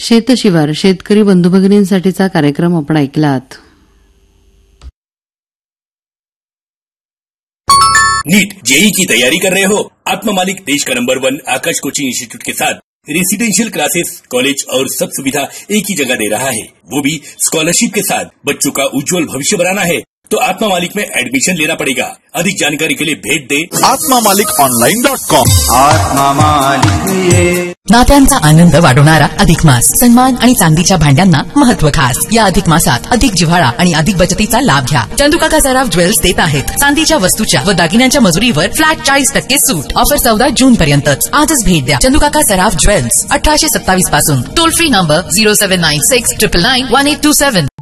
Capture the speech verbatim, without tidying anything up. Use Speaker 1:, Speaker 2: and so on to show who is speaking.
Speaker 1: शेतशिवार शेतकरी बंधू भगिनींसाठीचा कार्यक्रम आपण ऐकलात.
Speaker 2: नीट जेई की तैयारी कर रहे हो? आत्मा मालिक देश का नंबर वन आकाश कोचिंग इंस्टीट्यूट के साथ रेसिडेंशियल क्लासेस, कॉलेज और सब सुविधा एक ही जगह दे रहा है, वो भी स्कॉलरशिप के साथ. बच्चों का उज्जवल भविष्य बनाना है तो आत्मा मालिक में एडमिशन लेना पड़ेगा. अधिक जानकारी के लिए भेट दे
Speaker 3: आत्मा मालिक ऑनलाइन डॉट कॉम.
Speaker 4: आत्मा मालिक.
Speaker 5: नात्यांचा आनंद वाढवणारा अधिक मास. सन्मान आणि चांदीच्या भांड्यांना महत्व खास. या अधिक मासात अधिक जिव्हाळा आणि अधिक बचतीचा लाभ घ्या. चंदुकाका सराफ ज्वेल्स देत आहेत चांदीच्या वस्तूच्या व दागिन्यांच्या मजुरीवर फ्लॅट चाळीस टक्के सूट. ऑफर चौदा जून पर्यंतच. आजच भेट द्या चंदुकाका सराफ ज्वेल्स, अठराशे सत्तावीस पासून. Toll free number zero seven nine six triple nine one eight to seven.